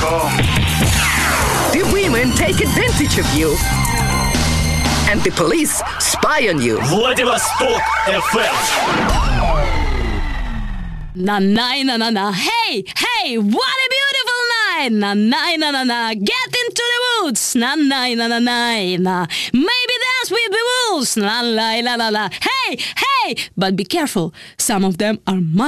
The women take advantage of you. And the police spy on you. Владивосток FM. Na-na-na-na-na. Hey, hey, what a beautiful night. Na-na-na-na-na. Get into the woods. Na-na-na-na-na. Maybe dance with the wolves. La-la-la-la-la. Hey, hey, but be careful. Some of them are